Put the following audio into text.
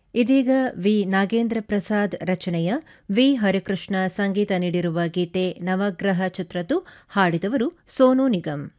ಇದೀಗ ವಿ ನಾಗೇಂದ್ರ ಪ್ರಸಾದ್ ರಚನೆಯ ವಿ ಹರಿಕೃಷ್ಣ ಸಂಗೀತ ನೀಡಿರುವ ಗೀತೆ ನವಗ್ರಹ ಚಿತ್ರದ್ದು. ಹಾಡಿದವರು ಸೋನು ನಿಗಮ್.